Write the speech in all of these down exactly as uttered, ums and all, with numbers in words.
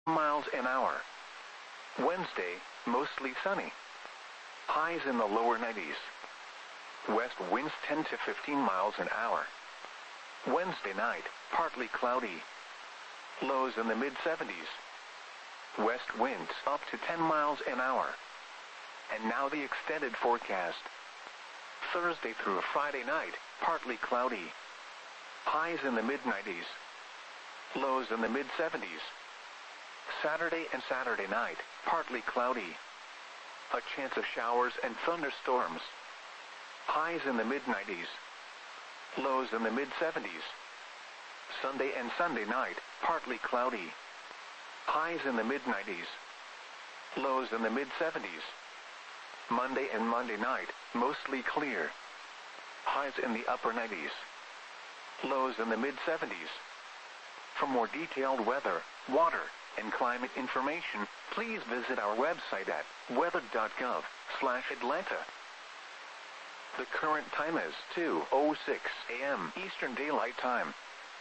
miles an hour. Wednesday, mostly sunny. Highs in the lower nineties. West winds ten to fifteen miles an hour. Wednesday night, partly cloudy. Lows in the mid seventies. West winds up to ten miles an hour. And now the extended forecast. Thursday through Friday night, partly cloudy. Highs in the mid nineties. Lows in the mid seventies. Saturday and Saturday night, partly cloudy. A chance of showers and thunderstorms. Highs in the mid nineties. Lows in the mid seventies. Sunday and Sunday night, partly cloudy. Highs in the mid nineties. Lows in the mid seventies. Monday and Monday night, mostly clear. Highs in the upper nineties. Lows in the mid seventies. For more detailed weather, water, and climate information, please visit our website at weather dot gov slash Atlanta. The current time is two oh six a m Eastern Daylight Time.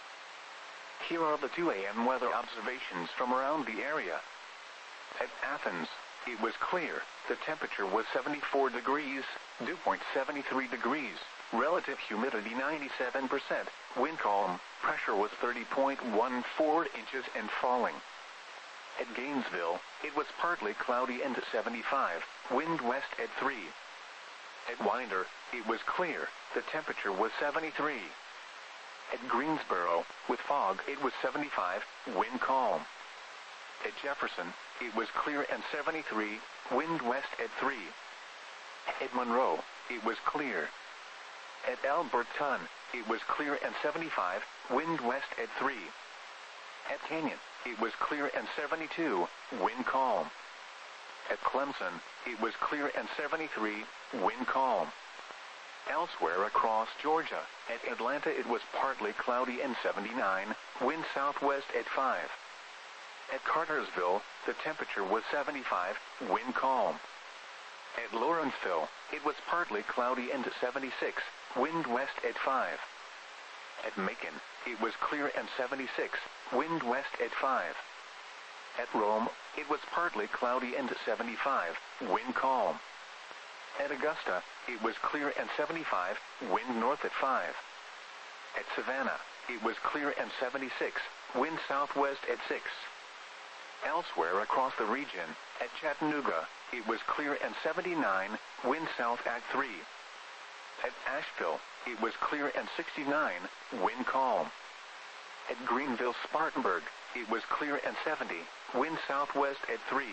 Here are the two a m weather observations from around the area. At Athens, it was clear. The temperature was seventy-four degrees, dew point seventy-three degrees, relative humidity ninety-seven percent, wind calm, pressure was thirty point one four inches and falling. At Gainesville, it was partly cloudy and seventy-five, wind west at three. At Winder, it was clear. The temperature was seventy-three. At Greensboro, with fog, it was seventy-five, wind calm. At Jefferson, it was clear and seventy-three, wind west at three. At Monroe, it was clear. At Alberton, it was clear and seventy-five, wind west at three. At Canyon, it was clear and seventy-two, wind calm. At Clemson, it was clear and seventy-three, wind calm. Elsewhere across Georgia, at Atlanta it was partly cloudy and seventy-nine, wind southwest at five. At Cartersville, the temperature was seventy-five, wind calm. At Lawrenceville, it was partly cloudy and seventy-six, wind west at five. At Macon, it was clear and seventy-six, wind west at five. At Rome, it was partly cloudy and seventy-five, wind calm. At Augusta, it was clear and seventy-five, wind north at five. At Savannah, it was clear and seventy-six, wind southwest at six. Elsewhere across the region, at Chattanooga, it was clear and seventy-nine, wind south at three. At Asheville, it was clear and sixty-nine, wind calm. At Greenville-Spartanburg, it was clear and seventy, wind southwest at three.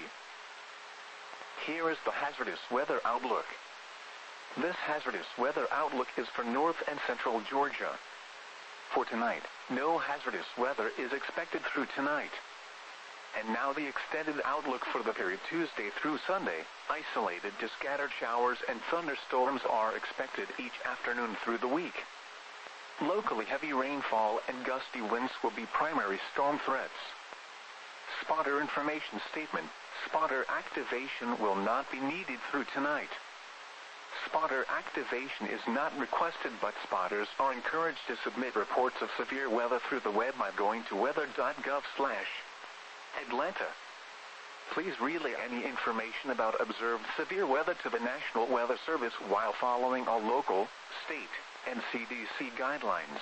Here is the hazardous weather outlook. This hazardous weather outlook is for north and central Georgia. For tonight, no hazardous weather is expected through tonight. And now the extended outlook for the period Tuesday through Sunday. Isolated to scattered showers and thunderstorms are expected each afternoon through the week. Locally heavy rainfall and gusty winds will be primary storm threats. Spotter information statement. Spotter activation will not be needed through tonight. Spotter activation is not requested, but spotters are encouraged to submit reports of severe weather through the web by going to weather dot gov slash Atlanta. Please relay any information about observed severe weather to the National Weather Service while following all local, state, and C D C guidelines.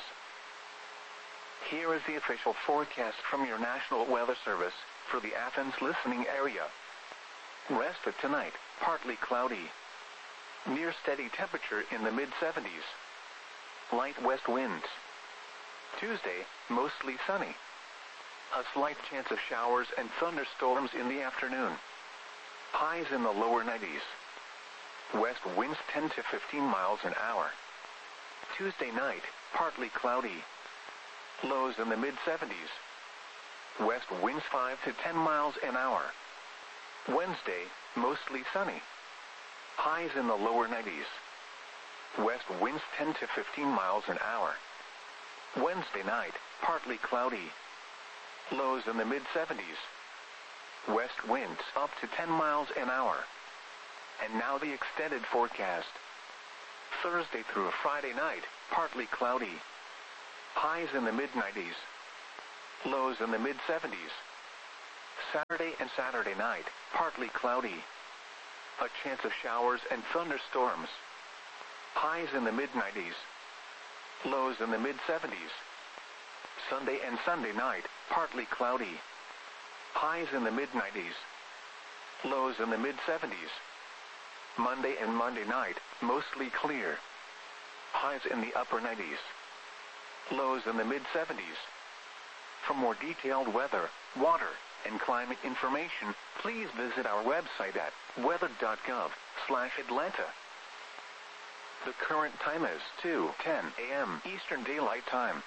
Here is the official forecast from your National Weather Service for the Athens listening area. Rest of tonight, partly cloudy. Near steady temperature in the mid seventies. Light west winds. Tuesday, mostly sunny. A slight chance of showers and thunderstorms in the afternoon. Highs in the lower nineties. West winds ten to fifteen miles an hour. Tuesday night, partly cloudy. Lows in the mid seventies. West winds five to ten miles an hour. Wednesday, mostly sunny. Highs in the lower nineties. West winds ten to fifteen miles an hour. Wednesday night, partly cloudy. Lows in the mid seventies. West winds up to ten miles an hour. And now the extended forecast. Thursday through Friday night, partly cloudy. Highs in the mid nineties. Lows in the mid seventies. Saturday and Saturday night, partly cloudy. A chance of showers and thunderstorms. Highs in the mid nineties. Lows in the mid seventies. Sunday and Sunday night, partly cloudy. Highs in the mid nineties. Lows in the mid seventies. Monday and Monday night, mostly clear. Highs in the upper nineties. Lows in the mid seventies. For more detailed weather, water, and climate information, please visit our website at weather dot gov slash Atlanta. The current time is two ten a m Eastern Daylight Time.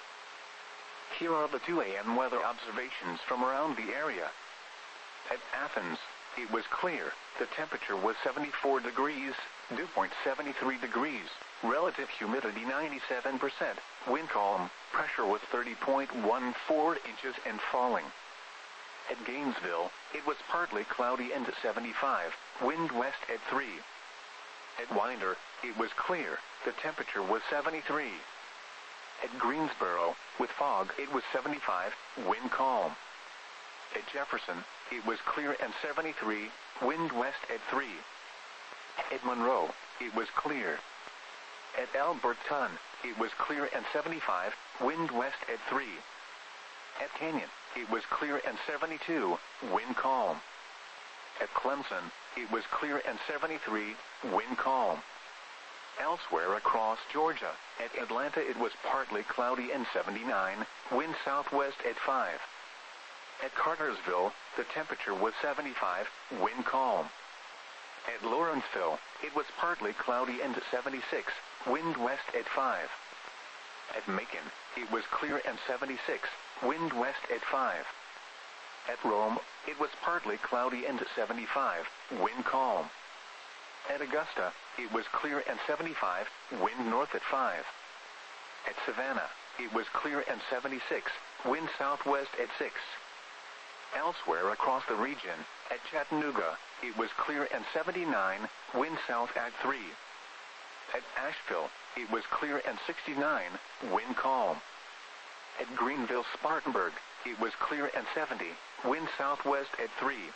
Here are the two a m weather observations from around the area. At Athens, it was clear. The temperature was seventy-four degrees, dew point seventy-three degrees, relative humidity ninety-seven percent, wind calm, pressure was thirty point one four inches and falling. At Gainesville, it was partly cloudy and seventy-five, wind west at three. At Winder, it was clear. The temperature was seventy-three. At Greensboro, with fog, it was seventy-five, wind calm. At Jefferson, it was clear and seventy-three, wind west at three. At Monroe, it was clear. At Alberton, it was clear and seventy-five, wind west at three. At Canyon, it was clear and seventy-two, wind calm. At Clemson, it was clear and seventy-three, wind calm. Elsewhere across Georgia, at Atlanta it was partly cloudy and seventy-nine, wind southwest at five. At Cartersville, the temperature was seventy-five, wind calm. At Lawrenceville, it was partly cloudy and seventy-six, wind west at five. At Macon, it was clear and seventy-six, wind west at five. At Rome, it was partly cloudy and seventy-five, wind calm. At Augusta, it was clear and seventy-five, wind north at five. At Savannah, it was clear and seventy-six, wind southwest at six. Elsewhere across the region, at Chattanooga, it was clear and seventy-nine, wind south at three. At Asheville, it was clear and sixty-nine, wind calm. At Greenville-Spartanburg, it was clear and seventy, wind southwest at three.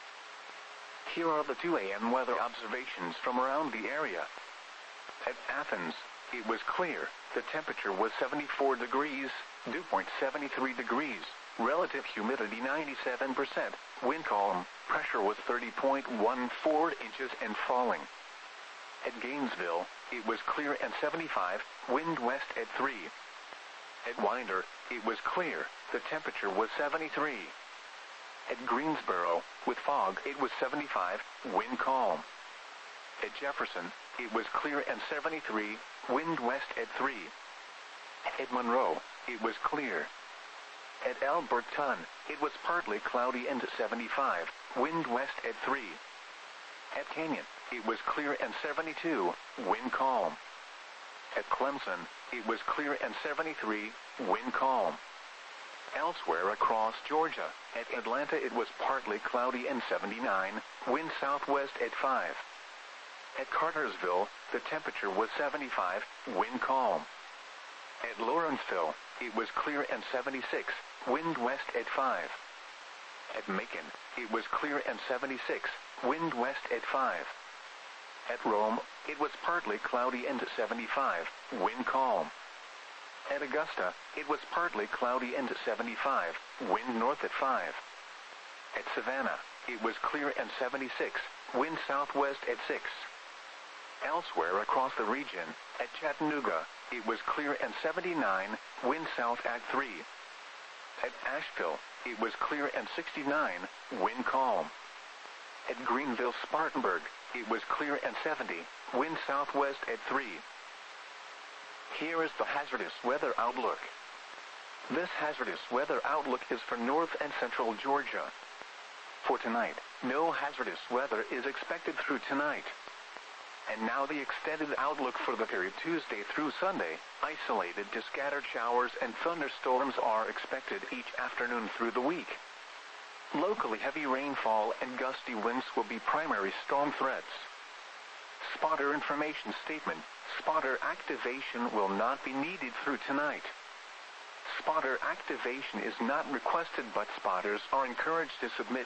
Here are the two a m weather observations from around the area. At Athens, it was clear. The temperature was seventy-four degrees, dew point seventy-three degrees, relative humidity ninety-seven percent, wind calm, pressure was thirty point one four inches and falling. At Gainesville, it was clear and seventy-five, wind west at three. At Winder, it was clear. The temperature was seventy-three. At Greensboro, with fog, it was seventy-five, wind calm. At Jefferson, it was clear and seventy-three, wind west at three. At Monroe, it was clear. At Alberton, it was partly cloudy and seventy-five, wind west at three. At Canyon, it was clear and seventy-two, wind calm. At Clemson, it was clear and seventy-three, wind calm. Elsewhere across Georgia, at Atlanta it was partly cloudy and seventy-nine, wind southwest at five. At Cartersville, the temperature was seventy-five, wind calm. At Lawrenceville, it was clear and seventy-six, wind west at five. At Macon, it was clear and seventy-six, wind west at five. At Rome, it was partly cloudy and seventy-five, wind calm. At Augusta, it was partly cloudy and seventy-five, wind north at five. At Savannah, it was clear and seventy-six, wind southwest at six. Elsewhere across the region, at Chattanooga, it was clear and seventy-nine, wind south at three. At Asheville, it was clear and sixty-nine, wind calm. At Greenville-Spartanburg, it was clear and seventy, wind southwest at three. Here is the hazardous weather outlook. This hazardous weather outlook is for north and central Georgia. For tonight, no hazardous weather is expected through tonight. And now the extended outlook for the period Tuesday through Sunday. Isolated to scattered showers and thunderstorms are expected each afternoon through the week. Locally heavy rainfall and gusty winds will be primary storm threats. Spotter information statement. Spotter activation will not be needed through tonight. Spotter activation is not requested, but spotters are encouraged to submit